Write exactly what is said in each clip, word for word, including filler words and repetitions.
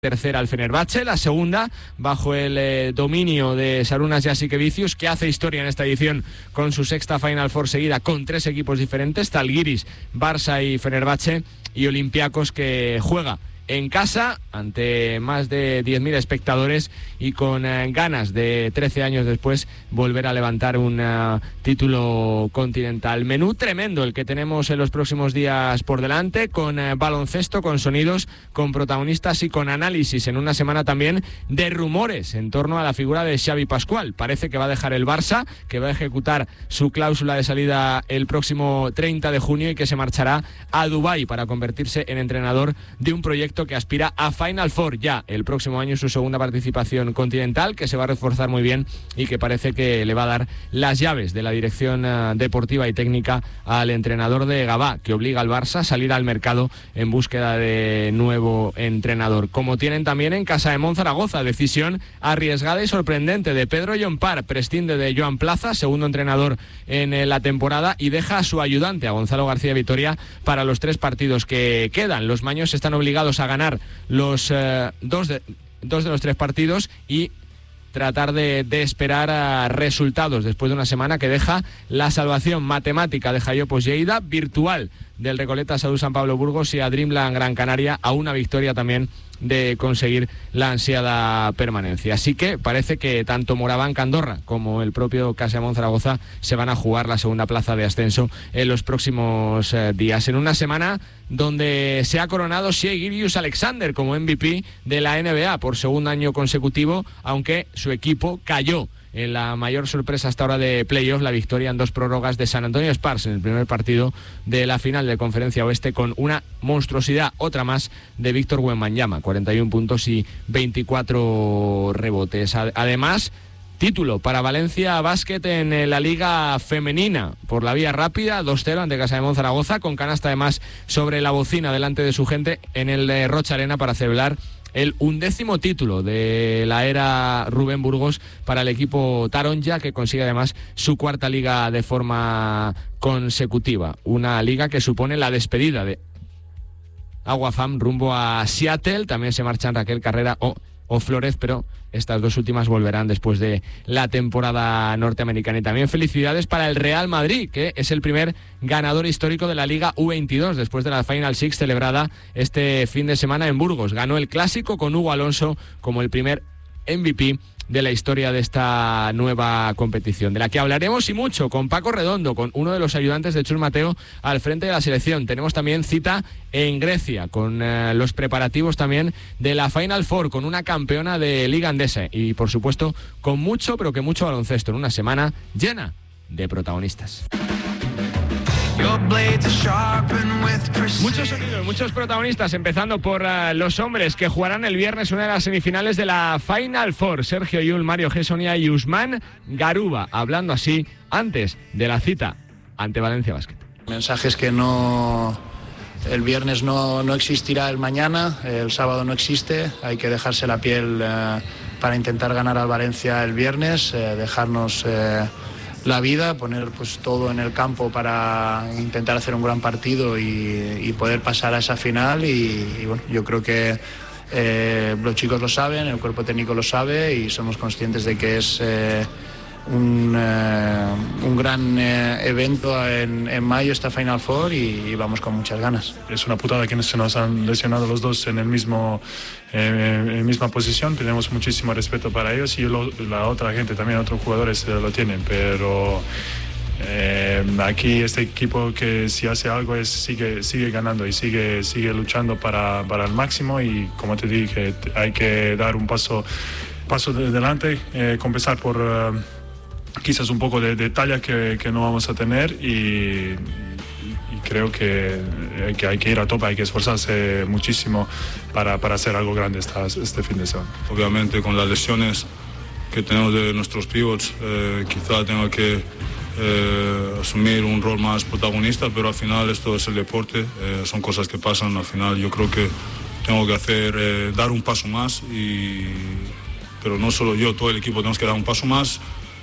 tercera al Fenerbahce, la segunda bajo el eh, dominio de Sarunas Jasikevičius, que hace historia en esta edición con su sexta Final Four seguida con tres equipos diferentes, Zalgiris, Barça y Fenerbahce, y Olympiacos, que juega en casa ante más de diez mil espectadores y con eh, ganas de trece años después volver a levantar un uh, título continental. Menú tremendo el que tenemos en los próximos días por delante, con eh, baloncesto, con sonidos, con protagonistas y con análisis en una semana también de rumores en torno a la figura de Xavi Pascual. Parece que va a dejar el Barça, que va a ejecutar su cláusula de salida el próximo treinta de junio y que se marchará a Dubái para convertirse en entrenador de un proyecto que aspira a Final Four ya el próximo año, su segunda participación continental, que se va a reforzar muy bien y que parece que le va a dar las llaves de la dirección uh, deportiva y técnica al entrenador de Gabá, que obliga al Barça a salir al mercado en búsqueda de nuevo entrenador. Como tienen también en casa de Monzaragoza, decisión arriesgada y sorprendente de Pedro Llompart, prescinde de Joan Plaza, segundo entrenador en eh, la temporada, y deja a su ayudante, a Gonzalo García Vitoria, para los tres partidos que quedan. Los maños están obligados a ganar los eh, dos, de, dos de los tres partidos y tratar de, de esperar a resultados después de una semana que deja la salvación matemática de Jaiopos Lleida, virtual del Recoleta Salud San Pablo Burgos y a Dreamland Gran Canaria, a una victoria también de conseguir la ansiada permanencia. Así que parece que tanto Moraván Candorra como el propio Casamón Zaragoza se van a jugar la segunda plaza de ascenso en los próximos eh, días, en una semana donde se ha coronado Shai Gilgeous-Alexander como M V P de la N B A por segundo año consecutivo, aunque su equipo cayó en la mayor sorpresa hasta ahora de playoffs, la victoria en dos prórrogas de San Antonio Spurs en el primer partido de la final de Conferencia Oeste, con una monstruosidad, otra más, de Víctor Wembanyama, cuarenta y un puntos y veinticuatro rebotes. Además, título para Valencia Basket en la Liga Femenina por la vía rápida, dos cero ante Casamón Zaragoza, con canasta además sobre la bocina delante de su gente en el Rocha Arena para celebrar el undécimo título de la era Rubén Burgos para el equipo taronja, que consigue además su cuarta liga de forma consecutiva. Una liga que supone la despedida de Aguafam rumbo a Seattle. También se marchan Raquel Carrera o, o Flórez, pero estas dos últimas volverán después de la temporada norteamericana. Y también felicidades para el Real Madrid, que es el primer ganador histórico de la Liga U veintidós después de la Final Six celebrada este fin de semana en Burgos. Ganó el Clásico con Hugo Alonso como el primer M V P de la historia de esta nueva competición, de la que hablaremos y mucho con Paco Redondo, con uno de los ayudantes de Chus Mateo al frente de la selección. Tenemos también cita en Grecia con eh, los preparativos también de la Final Four, con una campeona de Liga Andesa y por supuesto con mucho, pero que mucho baloncesto en una semana llena de protagonistas. Muchos sonidos, muchos protagonistas, empezando por uh, los hombres que jugarán el viernes una de las semifinales de la Final Four. Sergio Llull, Mario Gessonia y Usman Garuba, hablando así antes de la cita ante Valencia Basket. Mensajes que no... El viernes no, no existirá el mañana, el sábado no existe, hay que dejarse la piel eh, para intentar ganar al Valencia el viernes, eh, dejarnos... Eh, la vida, poner pues todo en el campo para intentar hacer un gran partido y, y poder pasar a esa final y, y bueno, yo creo que eh, los chicos lo saben, el cuerpo técnico lo sabe y somos conscientes de que es eh, un, eh, un gran eh, evento en, en mayo esta Final Four y, y vamos con muchas ganas. Es una putada que se nos han lesionado los dos en el mismo eh, en misma posición. Tenemos muchísimo respeto para ellos y lo, la otra gente también, otros jugadores eh, lo tienen, pero eh, aquí este equipo que si hace algo es sigue sigue ganando y sigue sigue luchando para, para el máximo y como te dije hay que dar un paso paso de delante, eh, compensar por uh, quizás un poco de, de talla que, que no vamos a tener y, y creo que, que hay que ir a tope, hay que esforzarse muchísimo para, para hacer algo grande esta, este fin de semana. Obviamente con las lesiones que tenemos de nuestros pivots, eh, quizá tenga que eh, asumir un rol más protagonista, pero al final esto es el deporte, eh, son cosas que pasan, al final yo creo que tengo que hacer, eh, dar un paso más y... pero no solo yo, todo el equipo tenemos que dar un paso más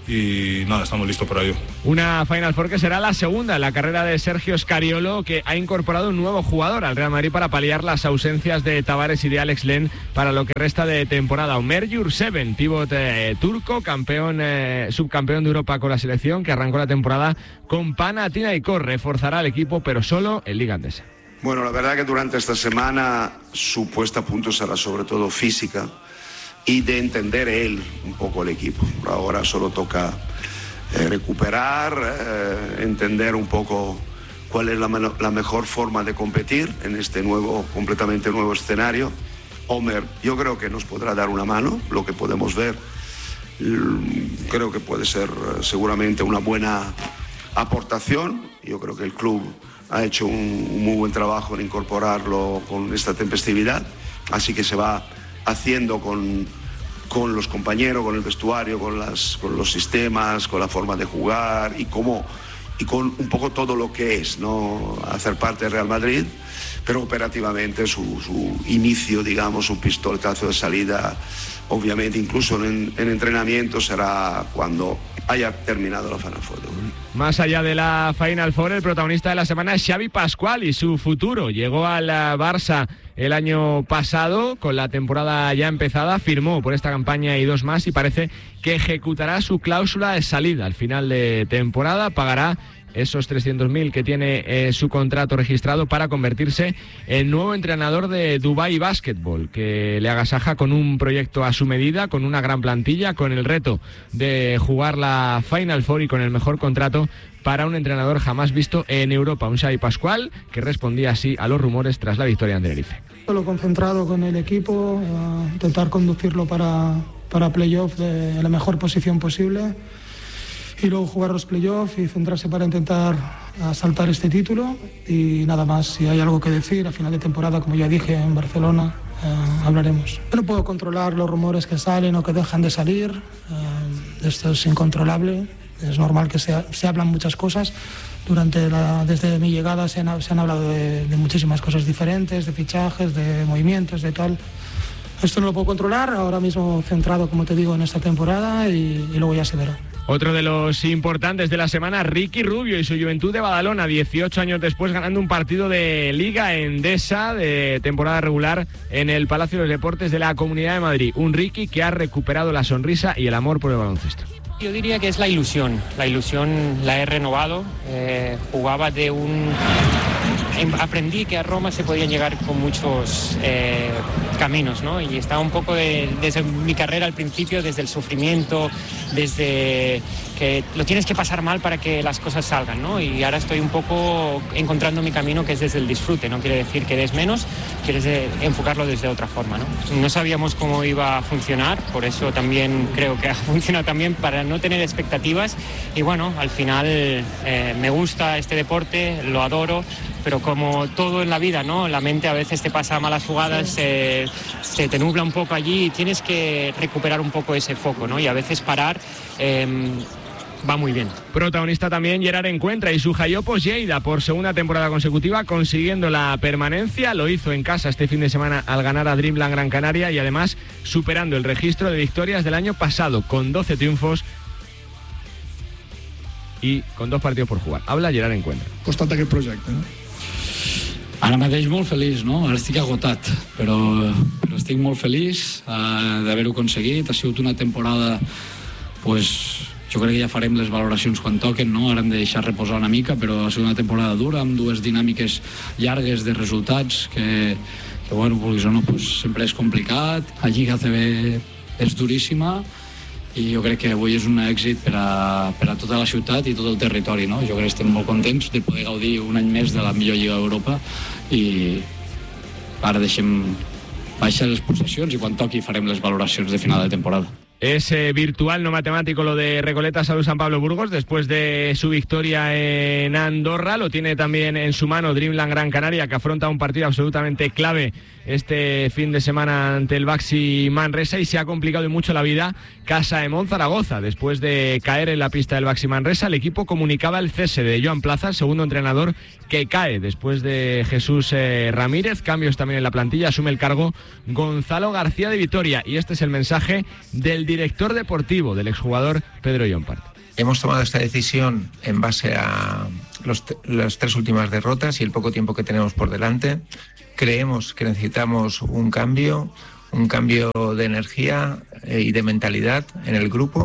y nada, estamos listos para ello. Una Final Four que será la segunda en la carrera de Sergio Scariolo, que ha incorporado un nuevo jugador al Real Madrid para paliar las ausencias de Tavares y de Alex Len para lo que resta de temporada. Omer Yurtseven, pívot eh, turco, campeón, eh, subcampeón de Europa con la selección, que arrancó la temporada con Panathinaikos, reforzará al equipo pero solo en Liga Andesa. Bueno, la verdad que durante esta semana su puesta a punto será sobre todo física y de entender él un poco el equipo. Ahora solo toca eh, recuperar, eh, entender un poco cuál es la, la mejor forma de competir en este nuevo, completamente nuevo escenario. Omer, yo creo que nos podrá dar una mano, lo que podemos ver. Creo que puede ser seguramente una buena aportación. Yo creo que el club ha hecho un, un muy buen trabajo en incorporarlo con esta tempestividad, así que se va haciendo con, con los compañeros, con el vestuario, con, las, con los sistemas, con la forma de jugar y, cómo, y con un poco todo lo que es, ¿no? Hacer parte del Real Madrid, pero operativamente su, su inicio, digamos, un pistoletazo de salida, obviamente incluso en, en entrenamiento, será cuando haya terminado la Final Four. Más allá de la Final Four, el protagonista de la semana es Xavi Pascual y su futuro. Llegó al Barça el año pasado con la temporada ya empezada, firmó por esta campaña y dos más y parece que ejecutará su cláusula de salida al final de temporada, pagará esos trescientos mil que tiene eh, su contrato registrado para convertirse en nuevo entrenador de Dubai Basketball, que le agasaja con un proyecto a su medida, con una gran plantilla, con el reto de jugar la Final Four y con el mejor contrato para un entrenador jamás visto en Europa. Un Xavi Pascual que respondía así a los rumores tras la victoria en Tenerife. Lo concentrado con el equipo, uh, intentar conducirlo para, para playoff de la mejor posición posible y luego jugar los playoffs y centrarse para intentar asaltar este título y nada más. Si hay algo que decir a final de temporada, como ya dije en Barcelona, eh, hablaremos. Yo no puedo controlar los rumores que salen o que dejan de salir, eh, esto es incontrolable, es normal que se, se hablan muchas cosas. Durante la, desde mi llegada se han, se han hablado de, de muchísimas cosas diferentes, de fichajes, de movimientos, de tal. Esto no lo puedo controlar, ahora mismo centrado, como te digo, en esta temporada y, y luego ya se verá. Otro de los importantes de la semana, Ricky Rubio y su Juventud de Badalona, dieciocho años después ganando un partido de Liga Endesa de temporada regular en el Palacio de los Deportes de la Comunidad de Madrid. Un Ricky que ha recuperado la sonrisa y el amor por el baloncesto. Yo diría que es la ilusión, la ilusión la he renovado, eh, jugaba de un... Aprendí que a Roma se podían llegar con muchos eh, caminos, ¿no? Y estaba un poco de, desde mi carrera al principio, desde el sufrimiento, desde que lo tienes que pasar mal para que las cosas salgan, ¿no? Y ahora estoy un poco encontrando mi camino, que es desde el disfrute. No quiere decir que des menos, quieres de enfocarlo desde otra forma, ¿no? No sabíamos cómo iba a funcionar, por eso también creo que ha funcionado también para no tener expectativas. Y bueno, al final eh, me gusta este deporte, lo adoro, pero como todo en la vida, ¿no? La mente a veces te pasa malas jugadas, eh, se te nubla un poco allí y tienes que recuperar un poco ese foco, ¿no? Y a veces parar eh, va muy bien. Protagonista también Gerard Encuentra y su Jaiopos Lleida por segunda temporada consecutiva consiguiendo la permanencia. Lo hizo en casa este fin de semana al ganar a Dreamland Gran Canaria y además superando el registro de victorias del año pasado con doce triunfos y con dos partidos por jugar. Habla Gerard Encuentra. Costat aquest projecte, no? Ara mateix molt feliç, no? Ara estic agotat, però, però estic molt feliç uh, d'haver-ho aconseguit. Ha sigut una temporada, pues, jo crec que ja farem les valoracions quan toquen, no? Ara hem de deixar reposar una mica, però ha sigut una temporada dura, amb dues dinàmiques llargues de resultats, que, que bueno, vulguis o no, pues, sempre és complicat. La Lliga A C B és duríssima, i jo crec que avui és un èxit per a, per a tota la ciutat i tot el territori, no? Jo crec que estem molt contents de poder gaudir un any més de la millor Lliga d'Europa i ara deixem baixar les possessions i quan toqui farem les valoracions de final de temporada. Es eh, virtual, no matemático, lo de Recoleta Salud San Pablo Burgos después de su victoria en Andorra. Lo tiene también en su mano Dreamland Gran Canaria, que afronta un partido absolutamente clave este fin de semana ante el Baxi Manresa, y se ha complicado mucho la vida Casa de Monzaragoza. Después de caer en la pista del Baxi Manresa, el equipo comunicaba el cese de Joan Plaza, el segundo entrenador que cae después de Jesús eh, Ramírez. Cambios también en la plantilla, asume el cargo Gonzalo García de Vitoria, y este es el mensaje del director deportivo del exjugador Pedro Llompart. Hemos tomado esta decisión en base a los, las tres últimas derrotas y el poco tiempo que tenemos por delante. Creemos que necesitamos un cambio, un cambio de energía y de mentalidad en el grupo,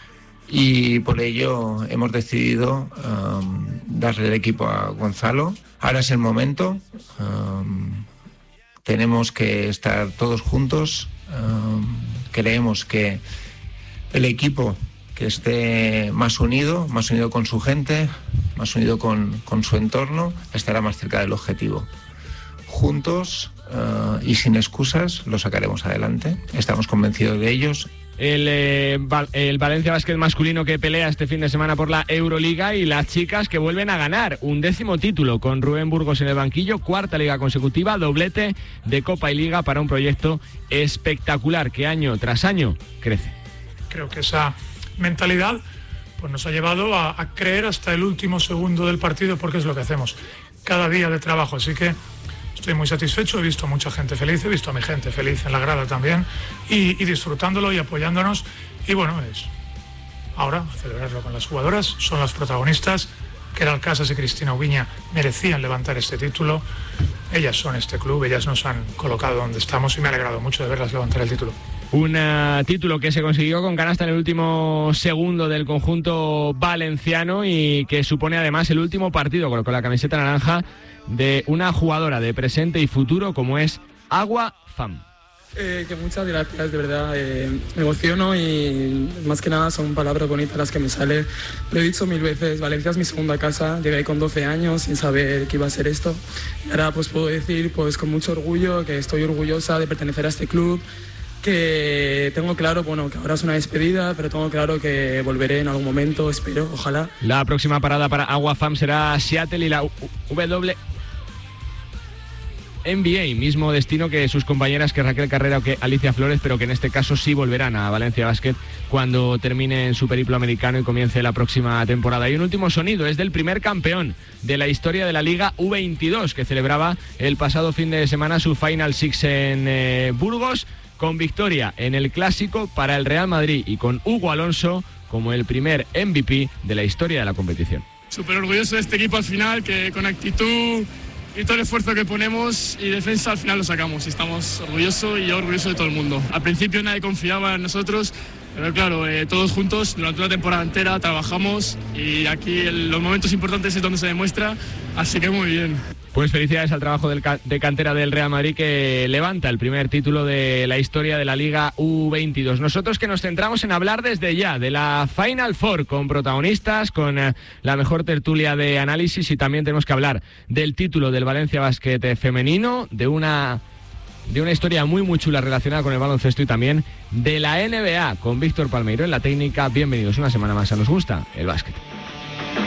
y por ello hemos decidido um, darle el equipo a Gonzalo. Ahora es el momento, um, tenemos que estar todos juntos. Um, creemos que el equipo que esté más unido, más unido con su gente, más unido con, con su entorno, estará más cerca del objetivo. Juntos uh, y sin excusas lo sacaremos adelante. Estamos convencidos de ellos. El, eh, el Valencia Basket masculino que pelea este fin de semana por la Euroliga, y las chicas que vuelven a ganar un décimo título con Rubén Burgos en el banquillo, cuarta liga consecutiva, doblete de Copa y Liga para un proyecto espectacular que año tras año crece. Creo que esa mentalidad pues nos ha llevado a, a creer hasta el último segundo del partido, porque es lo que hacemos cada día de trabajo. Así que estoy muy satisfecho, he visto mucha gente feliz, he visto a mi gente feliz en la grada también, y, y disfrutándolo y apoyándonos. Y bueno, es ahora celebrarlo con las jugadoras, son las protagonistas. Queralt Casas y Cristina Ubiña merecían levantar este título. Ellas son este club, ellas nos han colocado donde estamos, y me ha alegrado mucho de verlas levantar el título. Un uh, título que se consiguió con canasta en el último segundo del conjunto valenciano, y que supone además el último partido con, con la camiseta naranja de una jugadora de presente y futuro como es Agua Fam. Eh, que muchas gracias, de verdad, eh, me emociono, y más que nada son palabras bonitas las que me salen. Lo he dicho mil veces, Valencia es mi segunda casa, llegué con doce años sin saber que iba a ser esto, y ahora pues puedo decir pues con mucho orgullo que estoy orgullosa de pertenecer a este club, que tengo claro, bueno, que ahora es una despedida, pero tengo claro que volveré en algún momento, espero, ojalá. La próxima parada para Agua Fam será Seattle y la W N B A, mismo destino que sus compañeras, que Raquel Carrera o que Alicia Flores, pero que en este caso sí volverán a Valencia Basket cuando termine en su periplo americano y comience la próxima temporada. Y un último sonido es del primer campeón de la historia de la Liga U veintidós, que celebraba el pasado fin de semana su Final Six en eh, Burgos, con victoria en el Clásico para el Real Madrid y con Hugo Alonso como el primer M V P de la historia de la competición. Súper orgulloso de este equipo al final, que con actitud y todo el esfuerzo que ponemos y defensa al final lo sacamos, y estamos orgullosos, y yo orgulloso de todo el mundo. Al principio nadie confiaba en nosotros, pero claro, eh, todos juntos durante una temporada entera trabajamos, y aquí el, los momentos importantes es donde se demuestra, así que muy bien. Pues felicidades al trabajo del, de cantera del Real Madrid, que levanta el primer título de la historia de la Liga U veintidós. Nosotros que nos centramos en hablar desde ya de la Final Four, con protagonistas, con eh, la mejor tertulia de análisis, y también tenemos que hablar del título del Valencia Basket femenino, de una, de una historia muy muy chula relacionada con el baloncesto, y también de la N B A, con Víctor Palmeiro en la técnica. Bienvenidos una semana más a Nos Gusta el Básquet.